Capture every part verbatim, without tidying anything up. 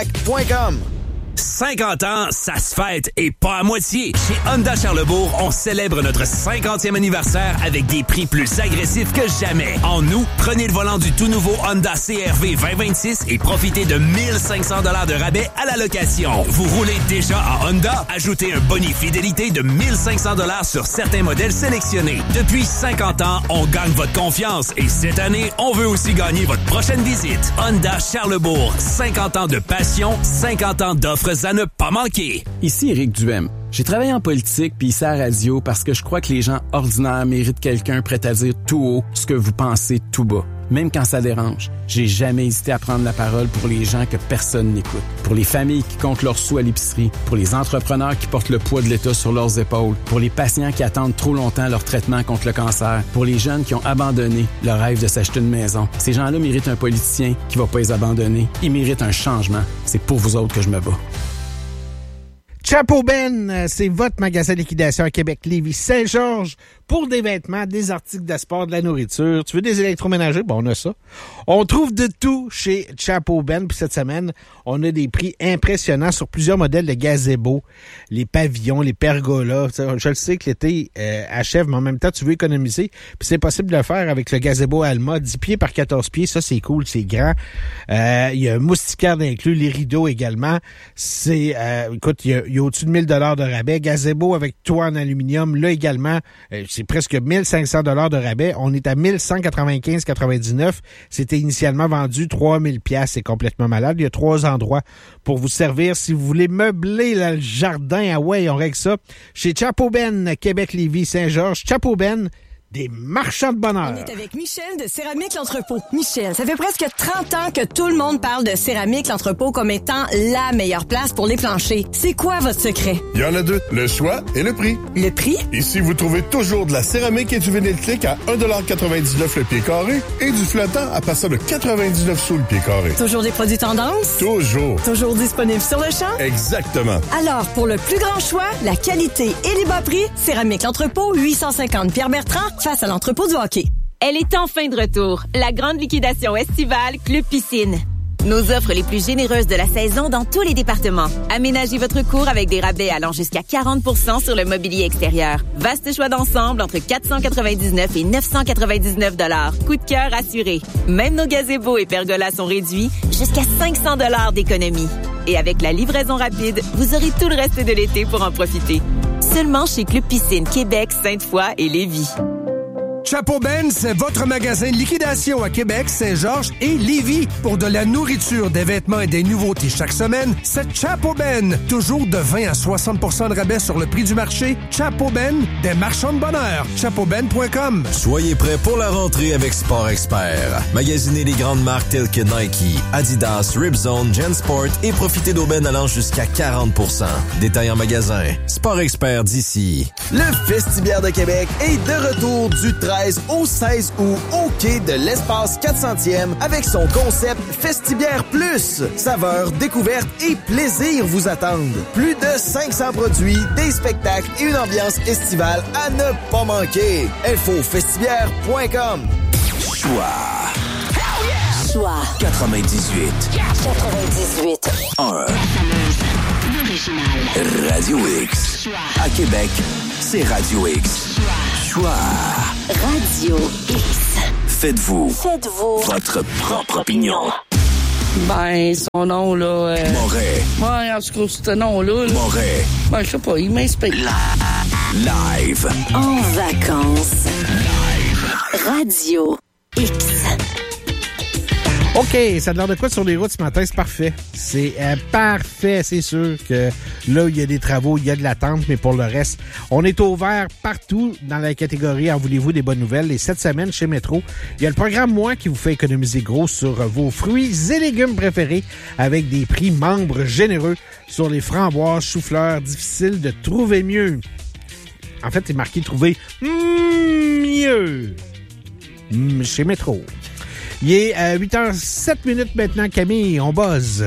point com. cinquante ans, ça se fête et pas à moitié. Chez Honda Charlebourg, on célèbre notre cinquantième anniversaire avec des prix plus agressifs que jamais. En août, prenez le volant du tout nouveau Honda C R V vingt vingt-six et profitez de mille cinq cents dollars de rabais à la location. Vous roulez déjà en Honda? Ajoutez un boni fidélité de mille cinq cents dollars sur certains modèles sélectionnés. Depuis cinquante ans, on gagne votre confiance et cette année, on veut aussi gagner votre prochaine visite. Honda Charlebourg, cinquante ans de passion, cinquante ans d'offres à ne pas manquer. Ici Éric Duhem. J'ai travaillé en politique puis ici à la radio parce que je crois que les gens ordinaires méritent quelqu'un prêt à dire tout haut ce que vous pensez tout bas. Même quand ça dérange, j'ai jamais hésité à prendre la parole pour les gens que personne n'écoute. Pour les familles qui comptent leurs sous à l'épicerie, pour les entrepreneurs qui portent le poids de l'État sur leurs épaules, pour les patients qui attendent trop longtemps leur traitement contre le cancer, pour les jeunes qui ont abandonné le rêve de s'acheter une maison. Ces gens-là méritent un politicien qui va pas les abandonner. Ils méritent un changement. C'est pour vous autres que je me bats. Chapeau Ben, c'est votre magasin de liquidation à Québec, Lévis, Saint-Georges pour des vêtements, des articles de sport, de la nourriture. Tu veux des électroménagers? Bon, on a ça. On trouve de tout chez Chapeau Ben. Puis cette semaine, on a des prix impressionnants sur plusieurs modèles de gazebo, les pavillons, les pergolas. Je le sais que l'été euh, achève, mais en même temps, tu veux économiser. Puis c'est possible de le faire avec le gazebo Alma, dix pieds par quatorze pieds. Ça, c'est cool, c'est grand. Euh, il y a un moustiquaire d'inclus, les rideaux également. C'est, euh, écoute, il y a, il y a au-dessus de mille dollars de rabais. Gazebo avec toit en aluminium, là également, euh, c'est presque mille cinq cents dollars de rabais. On est à mille cent quatre-vingt-quinze quatre-vingt-dix-neuf. C'était initialement vendu trois mille piastres. C'est complètement malade. Il y a trois endroits pour vous servir. Si vous voulez meubler là, le jardin, ah ouais, on règle ça. Chez Chapeau Ben, Québec, Lévis, Saint-Georges. Chapeau Ben, des marchands de bonheur. On est avec Michel de Céramique L'Entrepôt. Michel, ça fait presque trente ans que tout le monde parle de Céramique L'Entrepôt comme étant la meilleure place pour les planchers. C'est quoi votre secret? Il y en a deux, le choix et le prix. Le prix? Ici, vous trouvez toujours de la céramique et du vinyle clic à un dollar quatre-vingt-dix-neuf le pied carré et du flottant à partir de quatre-vingt-dix-neuf sous le pied carré. Toujours des produits tendance? Toujours. Toujours disponibles sur le champ? Exactement. Alors, pour le plus grand choix, la qualité et les bas prix, Céramique L'Entrepôt, huit cent cinquante Pierre-Bertrand, face à l'entrepôt du hockey. Elle est enfin de retour. La grande liquidation estivale Club Piscine. Nos offres les plus généreuses de la saison dans tous les départements. Aménagez votre cour avec des rabais allant jusqu'à quarante pour cent sur le mobilier extérieur. Vaste choix d'ensemble entre quatre cent quatre-vingt-dix-neuf et neuf cent quatre-vingt-dix-neuf dollars. Coup de cœur assuré. Même nos gazebos et pergolas sont réduits jusqu'à cinq cents dollars d'économie. Et avec la livraison rapide, vous aurez tout le reste de l'été pour en profiter. Seulement chez Club Piscine Québec, Sainte-Foy et Lévis. Chapeau Ben, c'est votre magasin de liquidation à Québec, Saint-Georges et Lévis. Pour de la nourriture, des vêtements et des nouveautés chaque semaine, c'est Chapeau Ben. Toujours de vingt à soixante pour cent de rabais sur le prix du marché. Chapeau Ben, des marchands de bonheur. chapeau ben point com. Soyez prêts pour la rentrée avec Sport Expert. Magasinez les grandes marques telles que Nike, Adidas, Ripzone, JanSport et profitez d'aubaines allant jusqu'à quarante pour cent. Détail en magasin. Sport Expert d'ici. Le Festibiaire de Québec est de retour du treize au seize août au quai de l'Espace quatre centième avec son concept Festibiaire Plus. Saveurs, découvertes et plaisir vous attendent. Plus de cinq cents produits, des spectacles et une ambiance estivale à ne pas manquer. Info festibiaire point com. Choix. Choix. quatre-vingt-dix-huit. quatre-vingt-dix-huit. un. Radio X. À Québec, c'est Radio X. Choix. Radio X. Faites-vous. Faites-vous. Votre propre opinion. Ben, son nom, là... Euh... Moret. Ouais, en tout cas, ce nom-là... Là... Moret. Ben, je sais pas, il m'inspire. Live. En vacances. Live. Radio X. OK, ça a l'air de quoi sur les routes ce matin? C'est parfait. C'est euh, parfait. C'est sûr que là, il y a des travaux, il y a de l'attente, mais pour le reste, on est ouvert partout dans la catégorie « En voulez-vous des bonnes nouvelles ?» Et cette semaine, chez Métro, il y a le programme « Moi » qui vous fait économiser gros sur vos fruits et légumes préférés avec des prix membres généreux sur les framboises, choux-fleurs. Difficile de trouver mieux. En fait, c'est marqué « Trouver mieux » chez Métro. Il est à huit heures sept minutes maintenant, Camille, on buzz.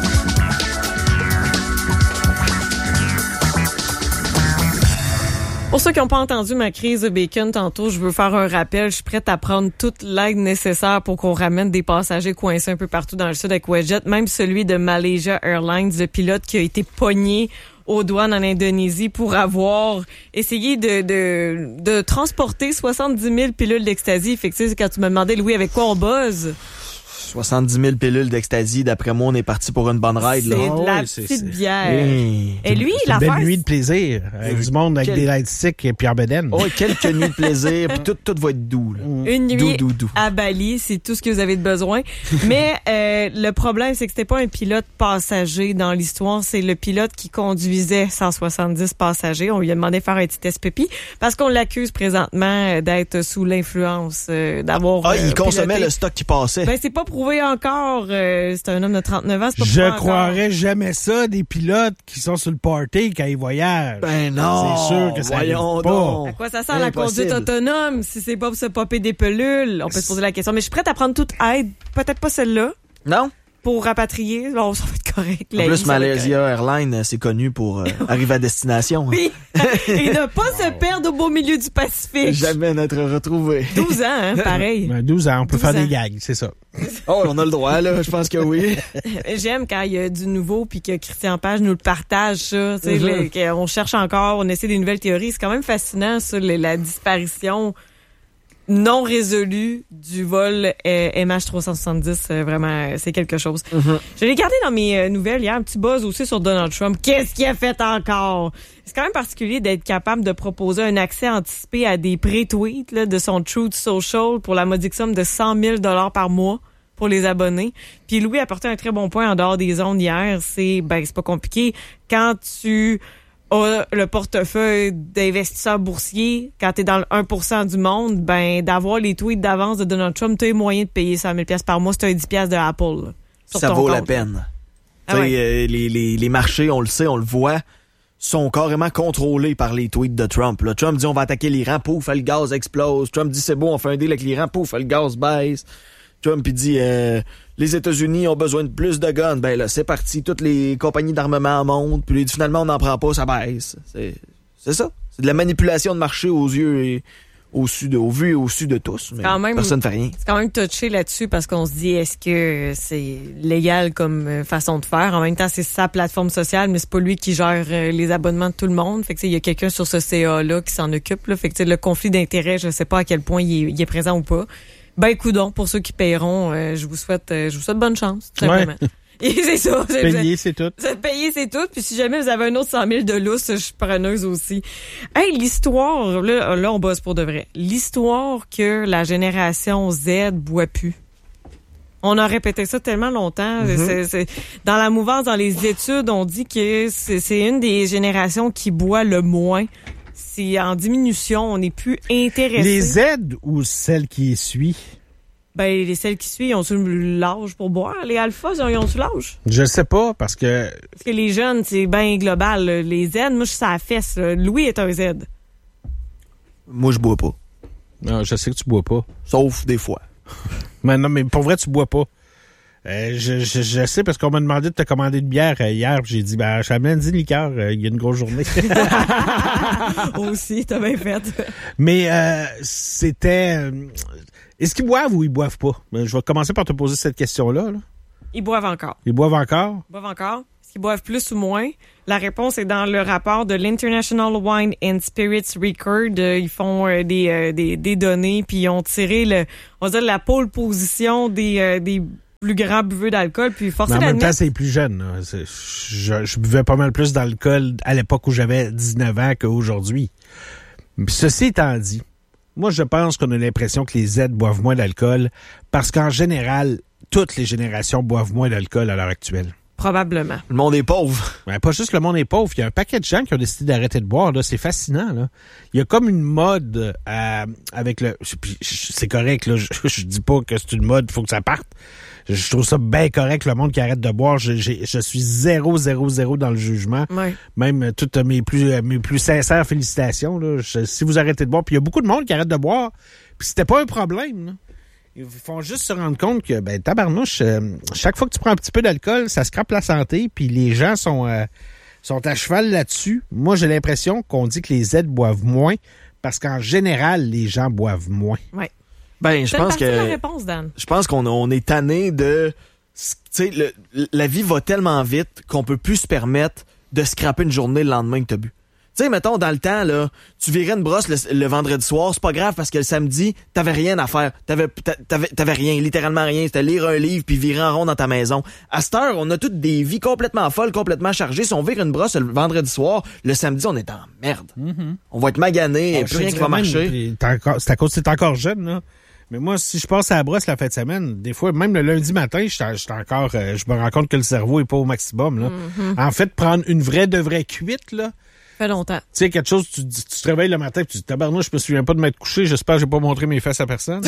Au Pour ceux qui n'ont pas entendu ma crise de bacon tantôt, je veux faire un rappel. Je suis prête à prendre toute l'aide nécessaire pour qu'on ramène des passagers coincés un peu partout dans le sud avec WestJet. Même celui de Malaysia Airlines, le pilote qui a été pogné aux douanes en Indonésie pour avoir essayé de, de, de transporter soixante-dix mille pilules d'ecstasy. Fait que tu sais, quand tu me demandais, Louis, avec quoi on buzz? soixante-dix mille pilules d'ecstasy. D'après moi, on est parti pour une bonne ride. C'est là. de la oui, petite c'est, c'est... bière. Oui. Et lui, c'est une l'affaire... belle nuit de plaisir. Avec du monde avec Quel... des light sticks et Pierre Bédène. Oh, quelques nuits de plaisir. Puis tout, tout va être doux. Là. Une nuit doux, doux, doux. à Bali, c'est tout ce que vous avez de besoin. Mais euh, le problème, c'est que c'était pas un pilote passager dans l'histoire. C'est le pilote qui conduisait cent soixante-dix passagers. On lui a demandé de faire un petit test pipi parce qu'on l'accuse présentement d'être sous l'influence, euh, d'avoir... Ah, il euh, consommait piloté. le stock qui passait. Ben, c'est pas prouvé encore. Euh, c'est un homme de trente-neuf ans. C'est pas Je prouvé croirais encore. jamais ça des pilotes qui sont sur le party quand ils voyagent. Ben non. C'est sûr que ça voyons arrive pas. donc. À quoi ça sert la Impossible. conduite autonome si c'est pas pour se popper des pelules? On peut se poser la question. Mais je suis prête à prendre toute aide. Peut-être pas celle-là. Non? Pour rapatrier. Bon, ça va être correct. En La plus, vie, ça va être Malaysia Airlines, c'est connu pour euh, arriver à destination. Oui. Et ne pas se perdre au beau milieu du Pacifique. Jamais n'être retrouvé. douze ans, hein, pareil. Ben, douze ans, on peut douze faire ans. des gags, c'est ça. Oh, on a le droit, là. Je pense que oui. J'aime quand il y a du nouveau puis que Christian Page nous le partage, ça. Tu sais, Mm-hmm. le- qu'on cherche encore, on essaie des nouvelles théories. C'est quand même fascinant, ça, le- la disparition non résolue du vol euh, M H trois cent soixante-dix. Euh, vraiment, euh, c'est quelque chose. Mm-hmm. Je l'ai gardé dans mes euh, nouvelles hier, un petit buzz aussi sur Donald Trump. Qu'est-ce qu'il a fait encore? C'est quand même particulier d'être capable de proposer un accès anticipé à des pré-tweets là, de son Truth Social pour la modique somme de cent mille dollars par mois pour les abonnés. Puis Louis a apporté un très bon point en dehors des ondes hier. C'est, ben, c'est pas compliqué. Quand tu as le portefeuille d'investisseurs boursiers, quand t'es dans le un pour cent du monde, ben, d'avoir les tweets d'avance de Donald Trump, t'as les moyens de payer cent mille dollars par mois. C'est un dix dollars de Apple. Là, sur Ça ton vaut compte. la peine. Ah Tu sais, ouais. euh, les, les, les marchés, on le sait, on le voit, sont carrément contrôlés par les tweets de Trump. Là. Trump dit on va attaquer l'Iran, pouf, le gaz explose. Trump dit c'est beau, on fait un deal avec l'Iran, pouf, le gaz baisse. Trump il dit euh, les États-Unis ont besoin de plus de guns. Ben là, c'est parti, toutes les compagnies d'armement montent, puis finalement on n'en prend pas, ça baisse. C'est, c'est ça. C'est de la manipulation de marché aux yeux et au su de, au vu et au su de tous. Mais Quand même, personne ne fait rien. C'est quand même touché là-dessus parce qu'on se dit est-ce que c'est légal comme euh, façon de faire? En même temps, c'est sa plateforme sociale, mais c'est pas lui qui gère euh, les abonnements de tout le monde. Fait que il y a quelqu'un sur ce C A-là qui s'en occupe. Là. Fait que le conflit d'intérêts, je sais pas à quel point il est, il est présent ou pas. Ben coudonc, pour ceux qui paieront, euh, je vous souhaite euh, je vous souhaite bonne chance, tout simplement. Ouais. Et c'est ça. C'est, Payer, c'est tout. Vous êtes payé, c'est tout. Puis si jamais vous avez un autre cent mille de lousse, je suis preneuse aussi. Hey, l'histoire, là, là, on bosse pour de vrai. L'histoire que la génération Z boit plus. On a répété ça tellement longtemps. Mm-hmm. C'est, c'est, dans la mouvance, dans les études, on dit que c'est, c'est une des générations qui boit le moins. C'est en diminution. On n'est plus intéressé. Les Z ou celles qui suivent? Ben, les celles qui suivent, ils ont-tu l'âge pour boire? Les alphas, ils ont-tu l'âge? Je sais pas, parce que... Parce que les jeunes, c'est bien global. Là. Les Z, moi, je suis à la fesse. Là. Louis est un Z. Moi, je bois pas. Non, je sais que tu bois pas. Sauf des fois. Mais non, mais pour vrai, tu bois pas. Euh, je, je, je sais parce qu'on m'a demandé de te commander une bière euh, hier, puis j'ai dit, ben, je t'amène dix liqueurs, euh, il y a une grosse journée. Aussi, t'as bien fait. Mais euh, c'était... euh, est-ce qu'ils boivent ou ils boivent pas? Ben, je vais commencer par te poser cette question-là. Là. Ils boivent encore. Ils boivent encore? Ils boivent encore. Est-ce qu'ils boivent plus ou moins? La réponse est dans le rapport de l'International Wine and Spirits Record. Euh, ils font euh, des, euh, des, des données, puis ils ont tiré le, on va dire, la pole position des, euh, des plus grands buveux d'alcool. Puis forcé Mais en même d'admettre... temps, c'est plus jeune. Là. C'est, je, je buvais pas mal plus d'alcool à l'époque où j'avais dix-neuf ans qu'aujourd'hui. Mais ceci étant dit, moi, je pense qu'on a l'impression que les Z boivent moins d'alcool parce qu'en général, toutes les générations boivent moins d'alcool à l'heure actuelle. Probablement. Le monde est pauvre. Ouais, pas juste le monde est pauvre. Il y a un paquet de gens qui ont décidé d'arrêter de boire. Là. C'est fascinant. Là. Il y a comme une mode euh, avec le... Puis, c'est correct. Là. Je, je dis pas que c'est une mode. Il faut que ça parte. Je trouve ça bien correct, le monde qui arrête de boire. Je, je, je suis zéro, zéro, zéro dans le jugement. Ouais. Même euh, toutes mes plus euh, mes plus sincères félicitations. Là. Je, si vous arrêtez de boire, puis il y a beaucoup de monde qui arrête de boire, puis c'était pas un problème. Là. Ils font juste se rendre compte que, ben, tabarnouche, euh, chaque fois que tu prends un petit peu d'alcool, ça scrape la santé, puis les gens sont... Euh, sont à cheval là-dessus. Moi, j'ai l'impression qu'on dit que les Z boivent moins parce qu'en général, les gens boivent moins. Oui. Ben, je pense que... C'est la réponse, Dan. Je pense qu'on on est tanné de... Tu sais, le, la vie va tellement vite qu'on peut plus se permettre de scraper une journée le lendemain que t'as bu. Tu sais, mettons, dans le temps, là, tu virais une brosse le, le vendredi soir, c'est pas grave parce que le samedi, t'avais rien à faire. T'avais, t'avais, t'avais rien, littéralement rien. C'était lire un livre puis virer en rond dans ta maison. À cette heure, on a toutes des vies complètement folles, complètement chargées. Si on vire une brosse le vendredi soir, le samedi, on est en merde. Mm-hmm. On va être magané, oh, et plus rien qui va marcher. Encore, c'est à cause que t'es encore jeune, là. Mais moi, si je passe à la brosse la fin de semaine, des fois, même le lundi matin, je suis encore, euh, je me rends compte que le cerveau est pas au maximum, là. Mm-hmm. En fait, prendre une vraie de vraie cuite, là. Fait longtemps. Tu sais, quelque chose, tu, tu te réveilles le matin et tu dis, tabarnouche, je me souviens pas de m'être couché, j'espère que j'ai pas montré mes fesses à personne.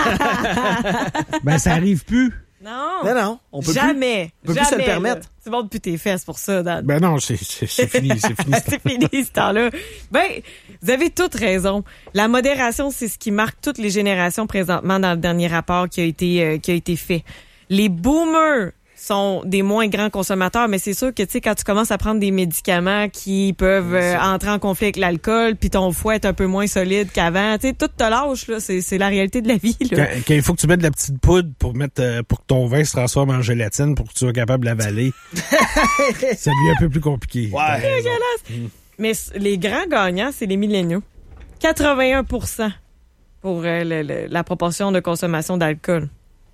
Ben, ça arrive plus. Non. Ben non, on peut jamais, plus. On peut jamais, plus se le permettre. Là. Tu montes plus tes fesses pour ça, Dan. Ben non, c'est, c'est, c'est fini, c'est fini. C'est fini, ce temps-là. Ben, vous avez toute raison. La modération, c'est ce qui marque toutes les générations présentement dans le dernier rapport qui a été, euh, qui a été fait. Les boomers sont des moins grands consommateurs, mais c'est sûr que, tu sais, quand tu commences à prendre des médicaments qui peuvent euh, entrer en conflit avec l'alcool, puis ton foie est un peu moins solide qu'avant, tu sais, tout te lâche, là. C'est, c'est la réalité de la vie, là. Quand, quand il faut que tu mettes de la petite poudre pour mettre, euh, pour que ton vin se transforme en gélatine, pour que tu sois capable de l'avaler, ça devient un peu plus compliqué. Ouais. C'est dégueulasse. Mm. Mais les grands gagnants, c'est les milléniaux. quatre-vingt-un pour cent pour euh, le, le, la proportion de consommation d'alcool.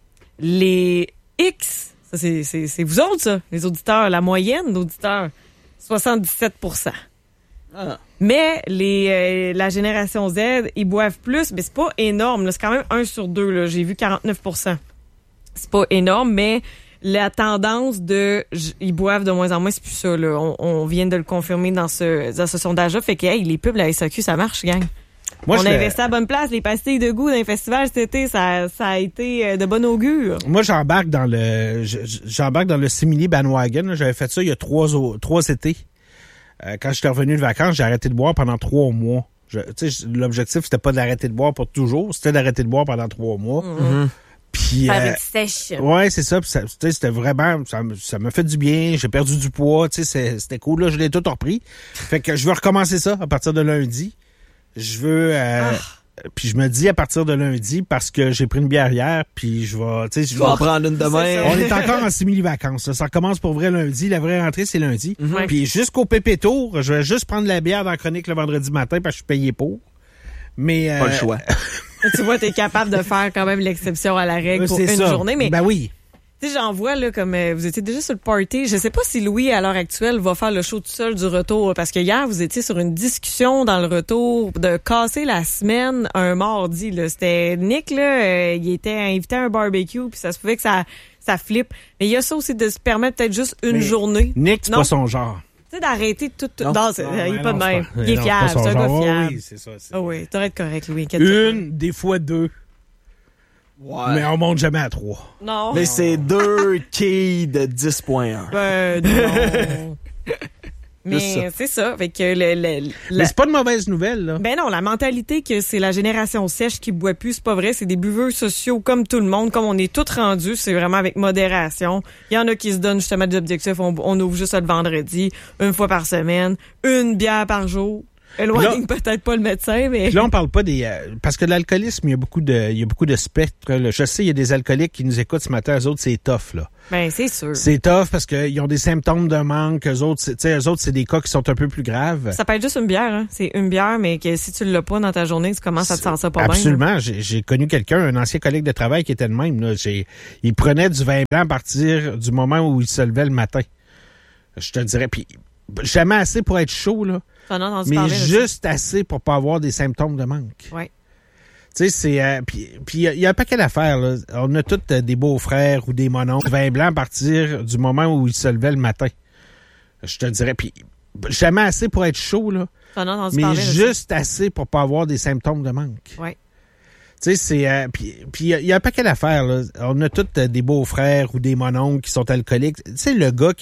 Les X, ça, c'est, c'est, c'est vous autres, ça, les auditeurs. La moyenne d'auditeurs, soixante-dix-sept pour cent. Ah. Mais les, euh, la génération Z, ils boivent plus, mais c'est pas énorme. Là. C'est quand même un sur deux. Là. J'ai vu quarante-neuf pour cent. C'est pas énorme, mais la tendance de ils boivent de moins en moins, c'est plus ça. Là. On, on vient de le confirmer dans ce, dans ce sondage-là. Fait que hey, les pubs, la S A Q, ça marche, gang. Moi, on a investi à bonne place. Les pastilles de goût d'un festival cet été, ça, ça a été de bon augure. Moi, j'embarque dans le j'embarque dans le simili bandwagon. J'avais fait ça il y a trois, trois étés. Euh, quand j'étais revenu de vacances, j'ai arrêté de boire pendant trois mois. Je, l'objectif, c'était pas d'arrêter de boire pour toujours, c'était d'arrêter de boire pendant trois mois. Mm-hmm. Puis, ça euh, avait sèche. Ouais, c'est ça. Puis ça c'était vraiment, ça, ça m'a fait du bien. J'ai perdu du poids. C'était cool. Là, je l'ai tout repris. Fait que je veux recommencer ça à partir de lundi. Je veux... Euh, ah. Puis je me dis à partir de lundi, parce que j'ai pris une bière hier, puis je vais... Tu sais, je vais en prendre une demain. On est encore en simili-vacances. Ça. ça recommence pour vrai lundi. La vraie rentrée, c'est lundi. Mm-hmm. Puis jusqu'au Pépé Tour, je vais juste prendre la bière dans la chronique le vendredi matin parce que je suis payé pour. Mais... Pas euh, le choix. Tu vois, t'es capable de faire quand même l'exception à la règle pour une ça. journée. Mais ben oui. Tu sais, j'en vois, là, comme euh, vous étiez déjà sur le party. Je sais pas si Louis, à l'heure actuelle, va faire le show tout seul du retour. Parce que hier, vous étiez sur une discussion dans le retour de casser la semaine un mardi. Là. C'était Nick, là, euh, il était invité à un barbecue, puis ça se pouvait que ça, ça flippe. Mais il y a ça aussi de se permettre peut-être juste une Mais journée. Nick, c'est non? pas son genre. Tu sais, d'arrêter tout... Non, non, c'est, non, il est non, pas de non, même. pas, Il est non, fiable, c'est un gars genre. fiable. Oui, c'est ça. C'est oh oui, t'aurais être correct, Louis. Une, des fois deux. Ouais. Mais on monte jamais à trois. Non. Mais c'est deux quilles de dix virgule un. Ben non. Mais c'est ça. Fait que le, le, le, Mais c'est pas de mauvaise nouvelle, là. Ben non, la mentalité que c'est la génération sèche qui boit plus, c'est pas vrai. C'est des buveurs sociaux comme tout le monde, comme on est tous rendus. C'est vraiment avec modération. Il y en a qui se donnent justement des objectifs. On, on ouvre juste ça le vendredi, une fois par semaine, une bière par jour. Éloigne peut-être pas le médecin, mais... Puis là, on parle pas des... Euh, parce que l'alcoolisme, il y a beaucoup de il y a beaucoup de spectres. Là. Je sais, il y a des alcooliques qui nous écoutent ce matin. Eux autres, c'est tough, là. Ben, c'est sûr. C'est tough parce qu'ils ont des symptômes de manque. Eux autres, tu sais, eux autres, c'est des cas qui sont un peu plus graves. Ça peut être juste une bière, hein. C'est une bière, mais que si tu l'as pas dans ta journée, tu commences à te sentir pas Absolument. bien. Absolument. J'ai, j'ai connu quelqu'un, un ancien collègue de travail qui était le même, là. J'ai, il prenait du vin blanc à partir du moment où il se levait le matin. Je te dirais, puis jamais assez pour être chaud, là. Mais parler, juste là, assez pour pas avoir des symptômes de manque. Oui. Tu sais, c'est... Euh, puis il y, y a un paquet d'affaires, là. On a tous euh, des beaux-frères ou des mononcles. Le vin blanc à partir du moment où il se levait le matin. Je te dirais, puis jamais assez pour être chaud, là. Mais parler, juste là, assez pour pas avoir des symptômes de manque. Oui. Tu sais, c'est... Euh, puis il y, y a un paquet d'affaires, là. On a tous euh, des beaux-frères ou des mononcles qui sont alcooliques. Tu sais, le gars qui